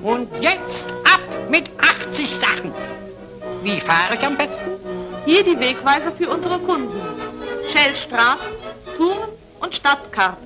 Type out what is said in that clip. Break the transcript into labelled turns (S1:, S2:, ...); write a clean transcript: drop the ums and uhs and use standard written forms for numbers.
S1: Und jetzt ab mit 80 Sachen. Wie fahre ich am besten?
S2: Hier die Wegweiser für unsere Kunden. Shell Straßen, Touren und Stadtkarten.